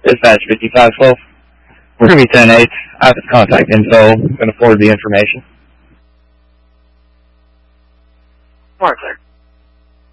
Dispatch 5512. We're going to be 10-8. I have his contact info. I'm going to forward the information. Alright, sir.